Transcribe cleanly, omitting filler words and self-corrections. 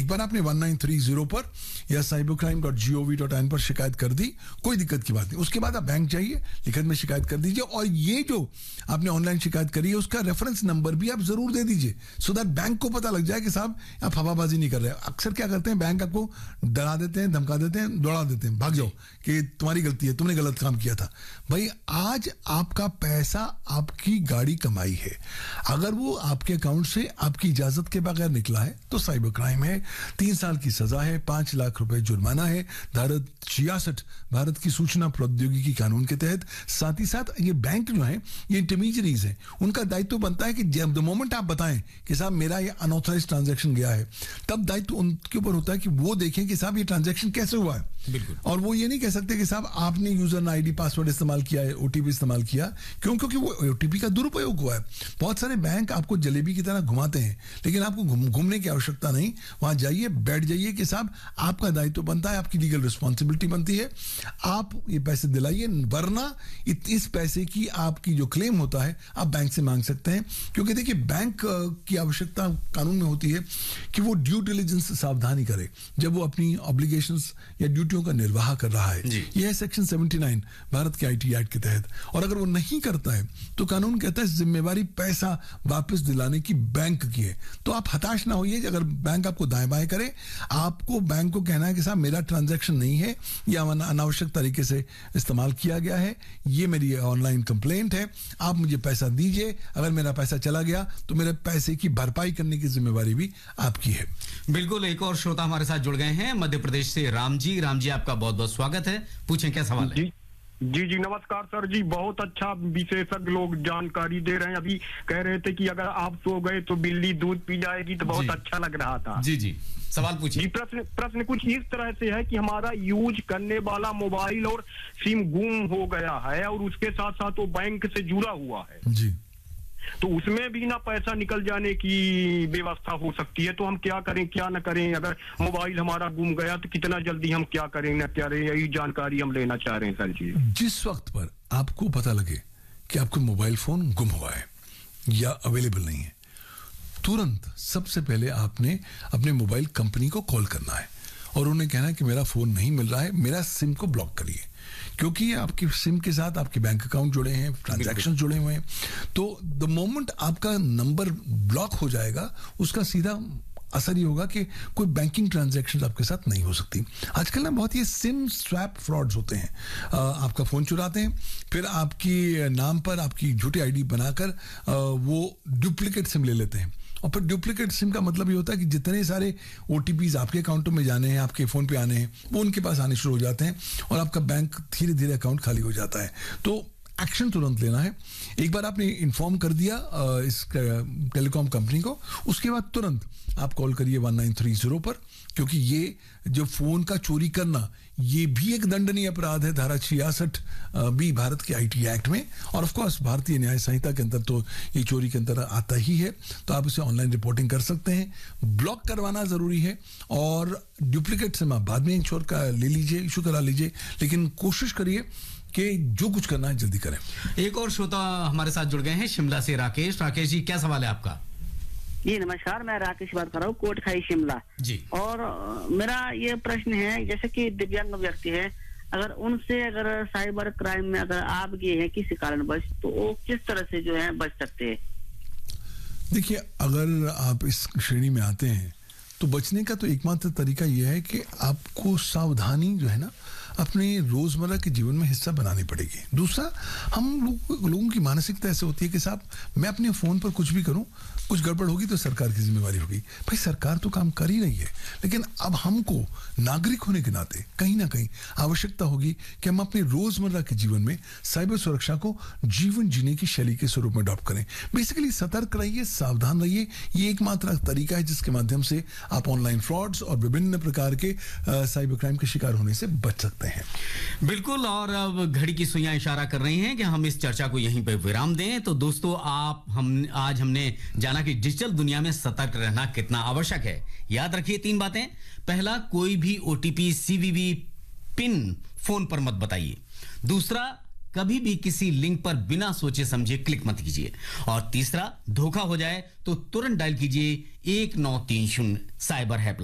एक बार आपने 1930 पर या cybercrime.gov.in पर शिकायत कर दी, कोई दिक्कत की बात नहीं। उसके बाद आप बैंक जाइए, लिखित में शिकायत कर दीजिए, और ये जो आपने ऑनलाइन शिकायत करी है उसका रेफरेंस नंबर भी आप जरूर दे दीजिए, सो दैट बैंक को पता लग जाए कि साहब आप हवाबाजी नहीं कर रहे। अक्सर क्या करते हैं, बैंक आपको डरा देते हैं, धमका देते हैं, दौड़ा देते हैं, भाग जाओ कि तुम्हारी गलती है, तुमने गलत काम किया था। भाई आज आपका पैसा आपकी गाड़ी कमाई है, अगर वो आपके अकाउंट से आपकी इजाजत के बगैर निकला है तो साइबर क्राइम है, 3 साल की सजा है, 5 लाख रुपए जुर्माना है, धारा 66 भारत की सूचना प्रौद्योगिकी कानून के तहत। साथ ही साथ ये बैंक जो है, ये इंटरमीडियरीज है, उनका दायित्व बनता है कि जब द मोमेंट आप बताएं कि साहब मेरा ये अनऑथराइज्ड ट्रांजैक्शन गया है, तब दायित्व उनके ऊपर होता है कि वो देखें कि साहब ये ट्रांजैक्शन कैसे हुआ है। और वो ये नहीं कह सकते कि साहब आपने यूजर आईडी पासवर्ड इस्तेमाल किया है, ओटीपी इस्तेमाल किया, क्योंकि वो ओटीपी का दुरुपयोग हुआ है। बहुत सारे बैंक आपको जलेबी की तरह घुमाते हैं, लेकिन आपको घूमने की आवश्यकता नहीं, वहां जाइए, बैठ जाइए कि साहब आपका दायित्व बनता है, आपकी लीगल रिस्पॉन्सिबिलिटी बनती है, आप ये पैसे दिलाइए, वरना इस पैसे की आपकी जो क्लेम होता है आप बैंक से मांग सकते हैं। क्योंकि देखिए बैंक की आवश्यकता कानून में होती है कि वो ड्यू डिलिजेंस सावधानी करे जब वो अपनी ऑब्लिगेशंस या ड्यूटियों का निर्वाह कर रहा है। यह है सेक्शन 79 भारत के आईटी एक्ट के तहत। और अगर वो नहीं करता है तो कानून कहता है जिम्मेवारी पैसा वापस दिलाने की बैंक की है। तो आप हताश ना होइए अगर बैंक आपको दाएं बाएं करे, आपको बैंक को कहना है कि साहब मेरा ट्रांजैक्शन नहीं है या अनावश्यक तरीके से इस्तेमाल किया गया है, ये मेरी ऑनलाइन कंप्लेंट है, आप मुझे पैसा दीजिए, अगर मेरा पैसा चला गया तो मेरे पैसे की भरपाई करने की जिम्मेवारी भी आपकी है। बिल्कुल, एक और श्रोता हमारे साथ जुड़ गए हैं मध्य प्रदेश से, राम जी। राम जी, आपका बहुत बहुत स्वागत है, पूछें क्या सवाल है। जी नमस्कार सर जी, बहुत अच्छा विशेषज्ञ लोग जानकारी दे रहे हैं। अभी कह रहे थे कि अगर आप सो गए तो बिल्ली दूध पी जाएगी, तो बहुत अच्छा लग रहा था। जी सवाल पूछिए। जी, प्रश्न कुछ इस तरह से है कि हमारा यूज करने वाला मोबाइल और सिम गुम हो गया है और उसके साथ साथ वो बैंक से जुड़ा हुआ है जी, तो उसमें भी ना पैसा निकल जाने की व्यवस्था हो सकती है, तो हम क्या करें क्या न करें? अगर मोबाइल हमारा गुम गया तो कितना जल्दी हम क्या करें न करें, यही जानकारी हम लेना चाह रहे हैं सर जी। जिस वक्त पर आपको पता लगे कि आपका मोबाइल फोन गुम हुआ है या अवेलेबल नहीं है, तुरंत सबसे पहले आपने अपने मोबाइल कंपनी को कॉल करना है और उन्हें कहना है कि मेरा फोन नहीं मिल रहा है, मेरा सिम को ब्लॉक करिए। क्योंकि आपकी सिम के साथ आपके बैंक अकाउंट जुड़े हैं, ट्रांजैक्शन जुड़े हुए हैं, तो द मोमेंट आपका नंबर ब्लॉक हो जाएगा उसका सीधा असर ये होगा कि कोई बैंकिंग ट्रांजैक्शन आपके साथ नहीं हो सकती। आजकल ना बहुत ये सिम स्वैप फ्रॉड्स होते हैं, आपका फोन चुराते हैं, फिर आपकी नाम पर आपकी झूठी आईडी बनाकर वो डुप्लीकेट सिम ले लेते हैं। और फिर डुप्लीकेट सिम का मतलब ये होता है कि जितने सारे ओटीपीज आपके अकाउंटों में जाने हैं, आपके फोन पे आने हैं, वो उनके पास आने शुरू हो जाते हैं और आपका बैंक धीरे धीरे अकाउंट खाली हो जाता है। तो एक्शन तुरंत लेना है। एक बार आपने इन्फॉर्म कर दिया इस टेलीकॉम कंपनी को, उसके बाद तुरंत आप कॉल करिए 1930 पर, क्योंकि ये जो फोन का चोरी करना ये भी एक दंडनीय अपराध है, धारा 66 भी भारत के आईटी एक्ट में, और ऑफ कोर्स भारतीय न्याय संहिता के अंदर तो ये चोरी के अंदर आता ही है। तो आप इसे ऑनलाइन रिपोर्टिंग कर सकते हैं। ब्लॉक करवाना जरूरी है और डुप्लीकेट सिम आप बाद में इंश्योर का ले लीजिए, इशू करा लीजिए, लेकिन कोशिश करिए कि जो कुछ करना है जल्दी करें। एक और श्रोता हमारे साथ जुड़ गए हैं शिमला से, राकेश। राकेश जी, क्या सवाल है आपका? जी नमस्कार, मैं राकेश बात कर रहा हूँ, कोटखाई शिमला जी। और मेरा ये प्रश्न है, जैसे कि दिव्यांग व्यक्ति है, अगर उनसे अगर साइबर क्राइम में अगर आप गए हैं किसी कारणवश, तो वो किस तरह से जो है बच सकते हैं? देखिए, अगर आप इस श्रेणी में आते हैं तो बचने का तो एकमात्र तरीका यह है कि आपको सावधानी जो है ना अपने रोजमर्रा के जीवन में हिस्सा बनानी पड़ेगी। दूसरा, हम लोगों की मानसिकता ऐसे होती है कि साहब मैं अपने फोन पर कुछ भी करूं, कुछ गड़बड़ होगी तो सरकार की जिम्मेवारी होगी। भाई सरकार तो काम कर ही रही है, लेकिन अब हमको नागरिक होने के नाते कहीं ना कहीं आवश्यकता होगी कि हम अपने रोजमर्रा के जीवन में साइबर सुरक्षा को जीवन जीने की शैली के स्वरूप में अडॉप्ट करें। बेसिकली सतर्क रहिए, सावधान रहिए, ये एकमात्र तरीका है जिसके माध्यम से आप ऑनलाइन फ्रॉड्स और विभिन्न प्रकार के साइबर क्राइम के शिकार होने से बच सकते हैं। बिल्कुल, और अब घड़ी की सुइयां इशारा कर रही हैं कि हम इस चर्चा को यहीं पे विराम दें। तो दोस्तों, आज हमने जाना कि डिजिटल दुनिया में सतर्क रहना कितना आवश्यक है। याद रखिए 3 बातें। पहला, कोई भी ओटीपी, सीवीवी पिन फोन पर मत बताइए। दूसरा, कभी भी किसी लिंक पर बिना सोचे समझे क्लिक मत कीजिए। और तीसरा, धोखा हो जाए तो तुरंत डायल कीजिए 1930 साइबर हेल्पलाइन।